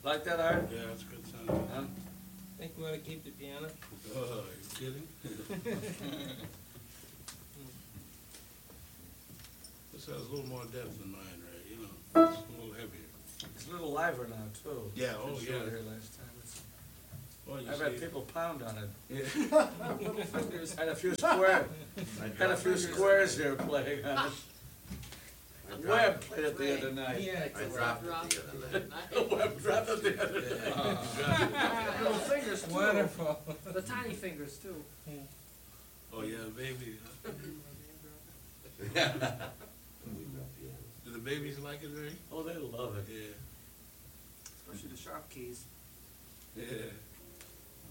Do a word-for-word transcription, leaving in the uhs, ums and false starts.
Like that, Art? Yeah, it's a good sound. Huh? Think we ought to keep the piano? Oh, you kidding? This has a little more depth than mine, right? You know, it's a little heavier. It's a little liver now, too. Yeah, oh, I showed yeah. it here last time. It's- Well, you I've had see- people pound on it. Yeah. Little fingers. Had a few square, had a few squares here playing on it. Webb played it the other night. Yeah. I dropped it the other night. Webb dropped it the other day. Little fingers too. Wonderful. The tiny fingers too. Oh, yeah, baby. huh? Do the babies like it, Ray? Oh, they love it. Yeah. Especially the sharp keys.